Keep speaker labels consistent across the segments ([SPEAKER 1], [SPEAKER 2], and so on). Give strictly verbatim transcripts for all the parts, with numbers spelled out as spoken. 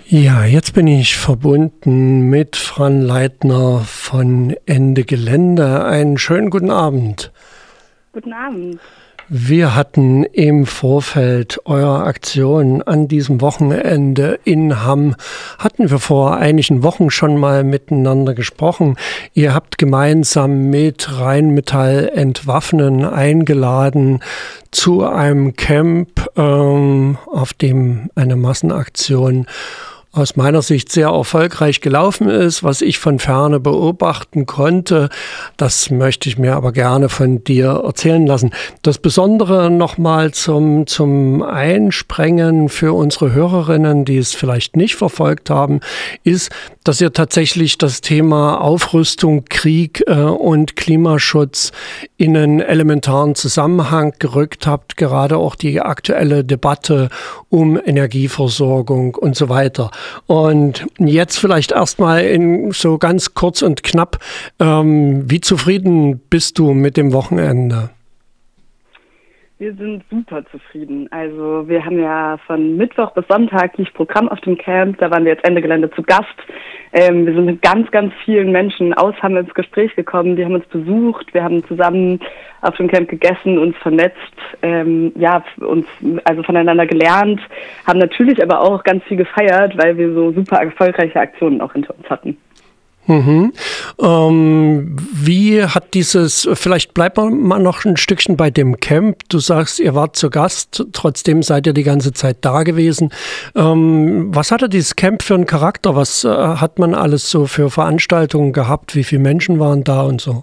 [SPEAKER 1] Ja, jetzt bin ich verbunden mit Fran Leitner von Ende Gelände. Einen schönen guten Abend.
[SPEAKER 2] Guten Abend.
[SPEAKER 1] Wir hatten im Vorfeld eurer Aktion an diesem Wochenende in Hamm, hatten wir vor einigen Wochen schon mal miteinander gesprochen. Ihr habt gemeinsam mit Rheinmetall Entwaffnen eingeladen zu einem Camp, ähm, auf dem eine Massenaktion aus meiner Sicht sehr erfolgreich gelaufen ist, was ich von Ferne beobachten konnte. Das möchte ich mir aber gerne von dir erzählen lassen. Das Besondere nochmal zum, zum Einsprengen für unsere Hörerinnen, die es vielleicht nicht verfolgt haben, ist, dass ihr tatsächlich das Thema Aufrüstung, Krieg äh, und Klimaschutz in einen elementaren Zusammenhang gerückt habt, gerade auch die aktuelle Debatte um Energieversorgung und so weiter. Und jetzt vielleicht erstmal in so ganz kurz und knapp, ähm, wie zufrieden bist du mit dem Wochenende?
[SPEAKER 2] Wir sind super zufrieden. Also wir haben ja von Mittwoch bis Sonntag lief Programm auf dem Camp, da waren wir jetzt Ende Gelände zu Gast. Ähm, wir sind mit ganz, ganz vielen Menschen aus Hamm ins Gespräch gekommen, die haben uns besucht, wir haben zusammen auf dem Camp gegessen, uns vernetzt, ähm, ja, uns also voneinander gelernt, haben natürlich aber auch ganz viel gefeiert, weil wir so super erfolgreiche Aktionen auch hinter uns hatten.
[SPEAKER 1] Mhm. Ähm, wie hat dieses, vielleicht bleibt man mal noch ein Stückchen bei dem Camp. Du sagst, ihr wart zu Gast, trotzdem seid ihr die ganze Zeit da gewesen. Ähm, was hatte dieses Camp für einen Charakter? Was äh, hat man alles so für Veranstaltungen gehabt? Wie viele Menschen waren da und so?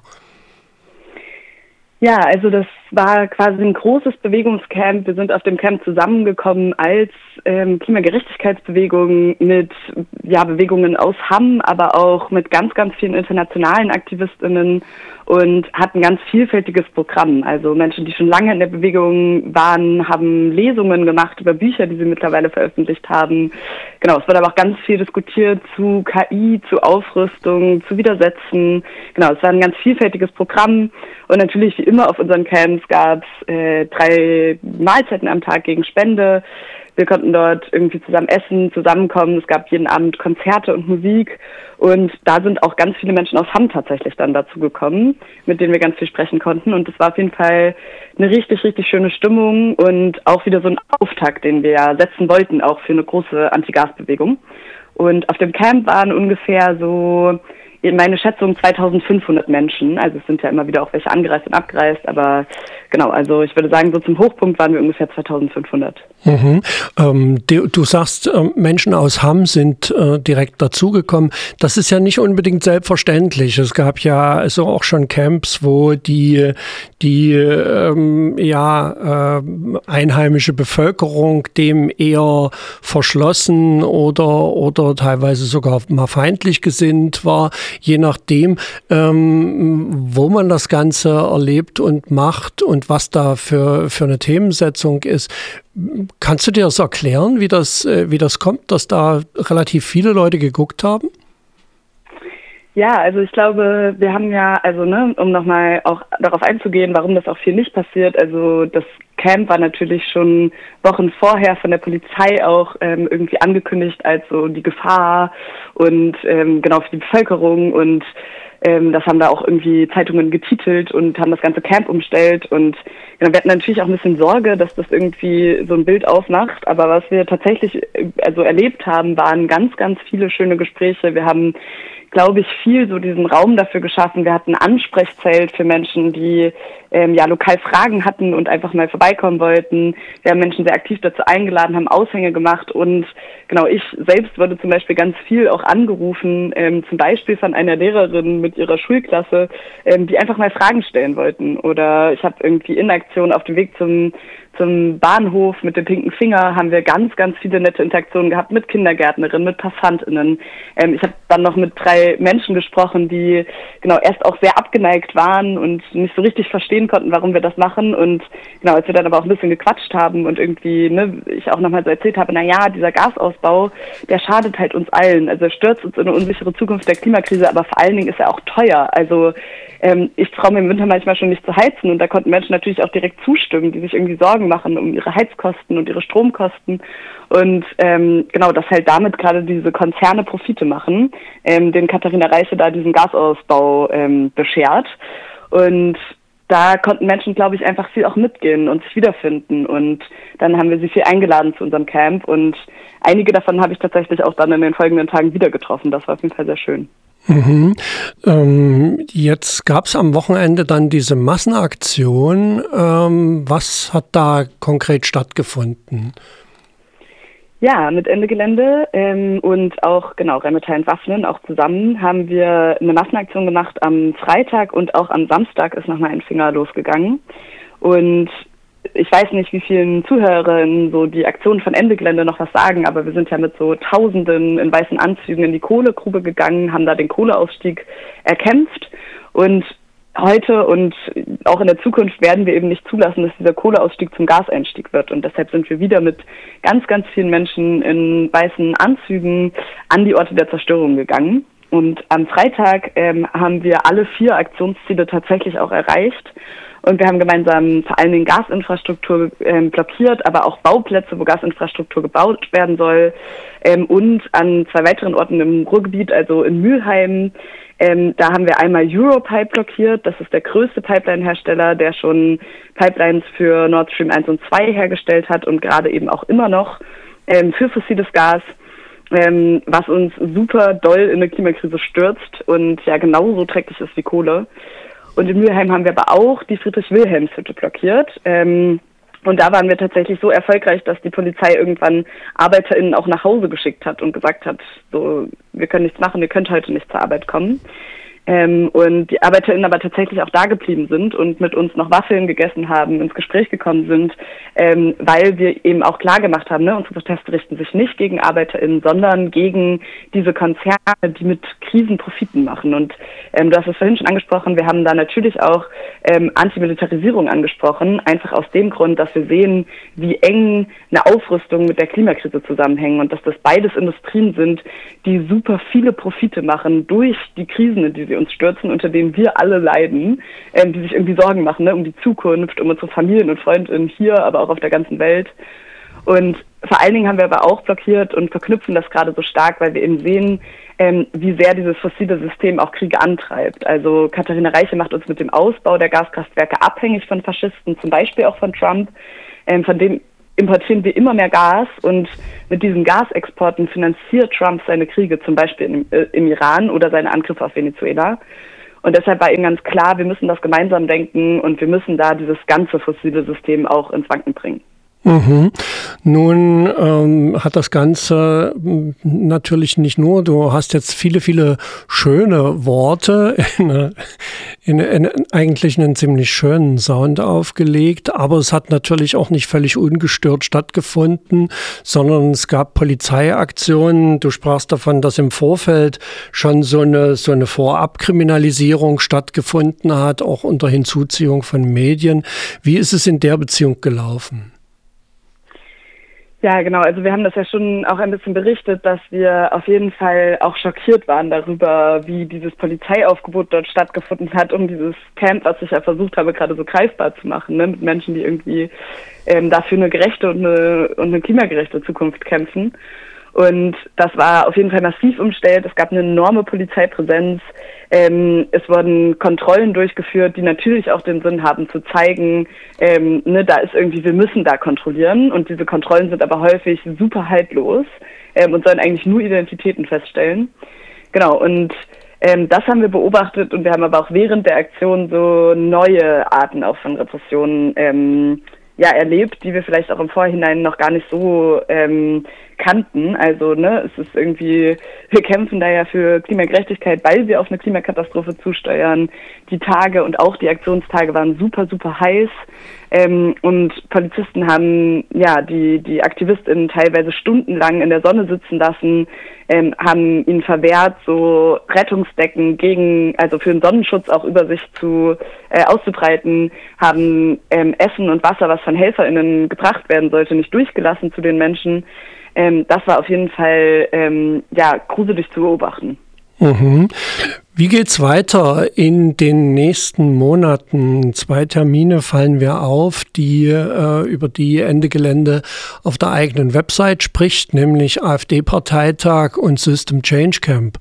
[SPEAKER 2] Ja, also das war quasi ein großes Bewegungscamp. Wir sind auf dem Camp zusammengekommen als ähm, Klimagerechtigkeitsbewegung mit ja, Bewegungen aus Hamm, aber auch mit ganz, ganz vielen internationalen AktivistInnen und hatten ein ganz vielfältiges Programm. Also Menschen, die schon lange in der Bewegung waren, haben Lesungen gemacht über Bücher, die sie mittlerweile veröffentlicht haben. Genau, es wurde aber auch ganz viel diskutiert zu K I, zu Aufrüstung, zu Widersetzen. Genau, es war ein ganz vielfältiges Programm. Und natürlich, wie immer auf unseren Camps, gab es äh, drei Mahlzeiten am Tag gegen Spende. Wir konnten dort irgendwie zusammen essen, zusammenkommen. Es gab jeden Abend Konzerte und Musik. Und da sind auch ganz viele Menschen aus Hamm tatsächlich dann dazu gekommen, mit denen wir ganz viel sprechen konnten. Und es war auf jeden Fall eine richtig, richtig schöne Stimmung und auch wieder so ein Auftakt, den wir ja setzen wollten, auch für eine große Anti-Gas-Bewegung. Und auf dem Camp waren ungefähr so, meine Schätzung, zweitausendfünfhundert Menschen. Also es sind ja immer wieder auch welche angereist und abgereist, aber genau, also ich würde sagen, so zum Hochpunkt waren wir ungefähr zweitausendfünfhundert.
[SPEAKER 1] Mhm. Ähm, du, du sagst, äh, Menschen aus Hamm sind äh, direkt dazugekommen. Das ist ja nicht unbedingt selbstverständlich. Es gab ja also auch schon Camps, wo die, die ähm, ja, äh, einheimische Bevölkerung dem eher verschlossen oder, oder teilweise sogar mal feindlich gesinnt war. Je nachdem, ähm, wo man das Ganze erlebt und macht und was da für, für eine Themensetzung ist. Kannst du dir das erklären, wie das, wie das kommt, dass da relativ viele Leute geguckt haben?
[SPEAKER 2] Ja, also ich glaube, wir haben ja, also ne, um nochmal auch darauf einzugehen, warum das auch viel nicht passiert, also das Camp war natürlich schon Wochen vorher von der Polizei auch ähm, irgendwie angekündigt als so die Gefahr und ähm, genau für die Bevölkerung und ähm, das haben da auch irgendwie Zeitungen getitelt und haben das ganze Camp umstellt und genau, wir hatten natürlich auch ein bisschen Sorge, dass das irgendwie so ein Bild aufmacht, aber was wir tatsächlich also erlebt haben, waren ganz, ganz viele schöne Gespräche. Wir haben, glaube ich, viel so diesen Raum dafür geschaffen. Wir hatten ein Ansprechzelt für Menschen, die ähm, ja lokal Fragen hatten und einfach mal vorbeikommen wollten. Wir haben Menschen sehr aktiv dazu eingeladen, haben Aushänge gemacht und genau, ich selbst wurde zum Beispiel ganz viel auch angerufen, ähm, zum Beispiel von einer Lehrerin mit ihrer Schulklasse, ähm, die einfach mal Fragen stellen wollten. Oder ich habe irgendwie in Aktion auf dem Weg zum zum Bahnhof mit dem pinken Finger haben wir ganz, ganz viele nette Interaktionen gehabt mit Kindergärtnerinnen, mit PassantInnen. Ähm, ich habe dann noch mit drei zwei Menschen gesprochen, die genau erst auch sehr abgeneigt waren und nicht so richtig verstehen konnten, warum wir das machen. Und genau, als wir dann aber auch ein bisschen gequatscht haben und irgendwie, ne, ich auch nochmal so erzählt habe, na ja, dieser Gasausbau, der schadet halt uns allen. Also er stürzt uns in eine unsichere Zukunft der Klimakrise, aber vor allen Dingen ist er auch teuer. Also ähm, ich traue mir im Winter manchmal schon nicht zu heizen und da konnten Menschen natürlich auch direkt zustimmen, die sich irgendwie Sorgen machen um ihre Heizkosten und ihre Stromkosten. Und ähm, genau, dass halt damit gerade diese Konzerne Profite machen, ähm, den Katharina Reiche da diesen Gasausbau ähm, beschert. Und da konnten Menschen, glaube ich, einfach viel auch mitgehen und sich wiederfinden. Und dann haben wir sie viel eingeladen zu unserem Camp. Und einige davon habe ich tatsächlich auch dann in den folgenden Tagen wieder getroffen. Das war auf jeden Fall sehr schön.
[SPEAKER 1] Mhm. Ähm, jetzt gab es am Wochenende dann diese Massenaktion. Ähm, was hat da konkret stattgefunden?
[SPEAKER 2] Ja, mit Ende Gelände ähm, und auch, genau, Rheinmetall entwaffnen, auch zusammen haben wir eine Massenaktion gemacht am Freitag und auch am Samstag ist nochmal ein Finger losgegangen. Und ich weiß nicht, wie vielen Zuhörern so die Aktion von Ende Gelände noch was sagen, aber wir sind ja mit so Tausenden in weißen Anzügen in die Kohlegrube gegangen, haben da den Kohleausstieg erkämpft und heute und auch in der Zukunft werden wir eben nicht zulassen, dass dieser Kohleausstieg zum Gaseinstieg wird. Und deshalb sind wir wieder mit ganz, ganz vielen Menschen in weißen Anzügen an die Orte der Zerstörung gegangen. Und am Freitag ähm, haben wir alle vier Aktionsziele tatsächlich auch erreicht. Und wir haben gemeinsam vor allen Dingen Gasinfrastruktur ähm, blockiert, aber auch Bauplätze, wo Gasinfrastruktur gebaut werden soll. Ähm, und an zwei weiteren Orten im Ruhrgebiet, also in Mülheim, Ähm, da haben wir einmal Europipe blockiert. Das ist der größte Pipeline-Hersteller, der schon Pipelines für Nord Stream eins und zwei hergestellt hat und gerade eben auch immer noch ähm, für fossiles Gas, ähm, was uns super doll in eine Klimakrise stürzt und ja genauso dreckig ist wie Kohle. Und in Mülheim haben wir aber auch die Friedrich-Wilhelms-Hütte blockiert. Ähm, Und da waren wir tatsächlich so erfolgreich, dass die Polizei irgendwann ArbeiterInnen auch nach Hause geschickt hat und gesagt hat, so, wir können nichts machen, ihr könnt heute nicht zur Arbeit kommen. Ähm, und die ArbeiterInnen aber tatsächlich auch da geblieben sind und mit uns noch Waffeln gegessen haben, ins Gespräch gekommen sind, ähm, weil wir eben auch klar gemacht haben, ne, unsere Proteste richten sich nicht gegen ArbeiterInnen, sondern gegen diese Konzerne, die mit Krisen Profiten machen. Und ähm, du hast es vorhin schon angesprochen, wir haben da natürlich auch ähm, Antimilitarisierung angesprochen, einfach aus dem Grund, dass wir sehen, wie eng eine Aufrüstung mit der Klimakrise zusammenhängen und dass das beides Industrien sind, die super viele Profite machen durch die Krisen, in die sie uns stürzen, unter denen wir alle leiden, ähm, die sich irgendwie Sorgen machen, ne, um die Zukunft, um unsere Familien und Freundinnen hier, aber auch auf der ganzen Welt. Und vor allen Dingen haben wir aber auch blockiert und verknüpfen das gerade so stark, weil wir eben sehen, ähm, wie sehr dieses fossile System auch Kriege antreibt. Also Katharina Reiche macht uns mit dem Ausbau der Gaskraftwerke abhängig von Faschisten, zum Beispiel auch von Trump, ähm, von dem importieren wir immer mehr Gas und mit diesen Gasexporten finanziert Trump seine Kriege, zum Beispiel im, äh, im Iran oder seine Angriffe auf Venezuela. Und deshalb war eben ganz klar, wir müssen das gemeinsam denken und wir müssen da dieses ganze fossile System auch ins Wanken bringen.
[SPEAKER 1] Mhm. Nun ähm, hat das Ganze natürlich nicht nur, du hast jetzt viele, viele schöne Worte in, in, in eigentlich einen ziemlich schönen Sound aufgelegt, aber es hat natürlich auch nicht völlig ungestört stattgefunden, sondern es gab Polizeiaktionen. Du sprachst davon, dass im Vorfeld schon so eine, so eine Vorabkriminalisierung stattgefunden hat, auch unter Hinzuziehung von Medien. Wie ist es in der Beziehung gelaufen?
[SPEAKER 2] Ja, genau. Also wir haben das ja schon auch ein bisschen berichtet, dass wir auf jeden Fall auch schockiert waren darüber, wie dieses Polizeiaufgebot dort stattgefunden hat, um dieses Camp, was ich ja versucht habe, gerade so greifbar zu machen, ne, mit Menschen, die irgendwie ähm, dafür eine gerechte und eine, und eine klimagerechte Zukunft kämpfen. Und das war auf jeden Fall massiv umstellt. Es gab eine enorme Polizeipräsenz. Ähm, es wurden Kontrollen durchgeführt, die natürlich auch den Sinn haben, zu zeigen, ähm, ne, da ist irgendwie, wir müssen da kontrollieren. Und diese Kontrollen sind aber häufig super haltlos ähm, und sollen eigentlich nur Identitäten feststellen. Genau, und ähm, das haben wir beobachtet und wir haben aber auch während der Aktion so neue Arten auch von Repressionen ähm, ja, erlebt, die wir vielleicht auch im Vorhinein noch gar nicht so ähm, kannten. Also ne, es ist irgendwie, wir kämpfen da ja für Klimagerechtigkeit, weil wir auf eine Klimakatastrophe zusteuern. Die Tage und auch die Aktionstage waren super, super heiß. Ähm, und Polizisten haben ja die, die AktivistInnen teilweise stundenlang in der Sonne sitzen lassen, ähm, haben ihnen verwehrt, so Rettungsdecken gegen, also für den Sonnenschutz auch über sich zu äh, auszubreiten, haben ähm, Essen und Wasser, was von HelferInnen gebracht werden sollte, nicht durchgelassen zu den Menschen. Ähm, das war auf jeden Fall ähm, ja gruselig zu beobachten.
[SPEAKER 1] Mhm. Wie geht's weiter in den nächsten Monaten? Zwei Termine fallen wir auf, die äh, über die Ende Gelände auf der eigenen Website spricht, nämlich AfD-Parteitag und System Change Camp.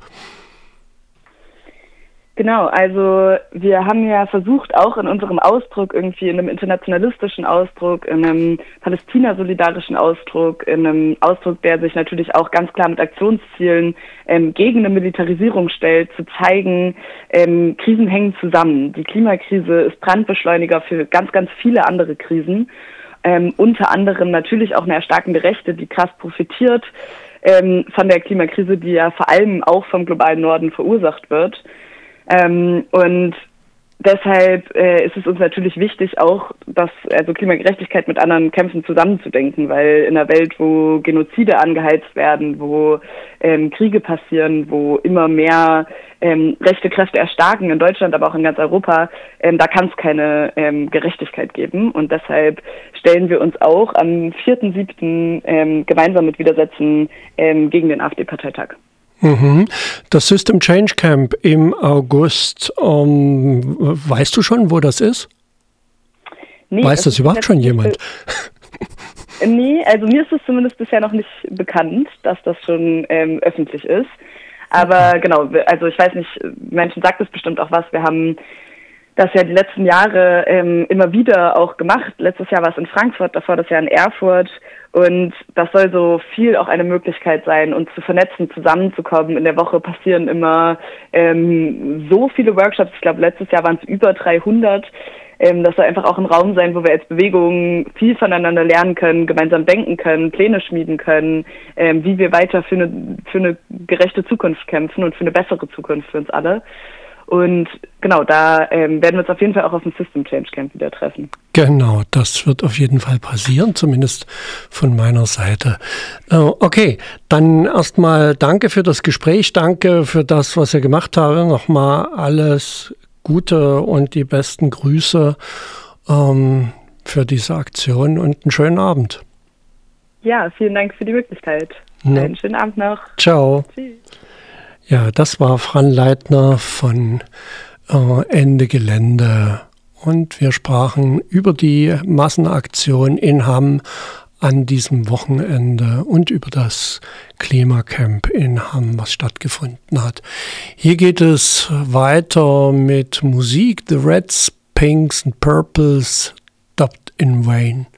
[SPEAKER 2] Genau, also wir haben ja versucht, auch in unserem Ausdruck irgendwie, in einem internationalistischen Ausdruck, in einem palästina-solidarischen Ausdruck, in einem Ausdruck, der sich natürlich auch ganz klar mit Aktionszielen ähm, gegen eine Militarisierung stellt, zu zeigen, ähm, Krisen hängen zusammen. Die Klimakrise ist Brandbeschleuniger für ganz, ganz viele andere Krisen, ähm, unter anderem natürlich auch eine erstarkende Rechte, die krass profitiert ähm, von der Klimakrise, die ja vor allem auch vom globalen Norden verursacht wird. Ähm, und deshalb äh, ist es uns natürlich wichtig, auch das, also Klimagerechtigkeit mit anderen Kämpfen zusammenzudenken, weil in einer Welt, wo Genozide angeheizt werden, wo ähm, Kriege passieren, wo immer mehr ähm, rechte Kräfte erstarken, in Deutschland, aber auch in ganz Europa, ähm, da kann es keine ähm, Gerechtigkeit geben. Und deshalb stellen wir uns auch am vierten siebten Ähm, gemeinsam mit Widersätzen ähm, gegen den AfD-Parteitag.
[SPEAKER 1] Das System Change Camp im August, ähm, weißt du schon, wo das ist? Nee, Weiß das, das überhaupt schon jemand?
[SPEAKER 2] Nee, also mir ist es zumindest bisher noch nicht bekannt, dass das schon ähm, öffentlich ist. Aber okay. Genau, also ich weiß nicht, Menschen sagt es bestimmt auch was. Wir haben das ja die letzten Jahre ähm, immer wieder auch gemacht. Letztes Jahr war es in Frankfurt, davor das Jahr in Erfurt. Und das soll so viel auch eine Möglichkeit sein, uns zu vernetzen, zusammenzukommen. In der Woche passieren immer ähm, so viele Workshops. Ich glaube, letztes Jahr waren es über dreihundert. Ähm, das soll einfach auch ein Raum sein, wo wir als Bewegung viel voneinander lernen können, gemeinsam denken können, Pläne schmieden können, ähm, wie wir weiter für eine, für eine gerechte Zukunft kämpfen und für eine bessere Zukunft für uns alle. Und genau, da ähm, werden wir uns auf jeden Fall auch auf dem System Change Camp wieder treffen.
[SPEAKER 1] Genau, das wird auf jeden Fall passieren, zumindest von meiner Seite. Äh, okay, dann erstmal danke für das Gespräch, danke für das, was ihr gemacht habt. Nochmal alles Gute und die besten Grüße ähm, für diese Aktion und einen schönen Abend.
[SPEAKER 2] Ja, vielen Dank für die Möglichkeit.
[SPEAKER 1] Ja.
[SPEAKER 2] Einen schönen Abend noch.
[SPEAKER 1] Ciao.
[SPEAKER 2] Tschüss.
[SPEAKER 1] Ja, das war Fran Leitner von äh, Ende Gelände und wir sprachen über die Massenaktion in Hamm an diesem Wochenende und über das Klimacamp in Hamm, was stattgefunden hat. Hier geht es weiter mit Musik. The Reds, Pinks and Purples, Stopped in Vain.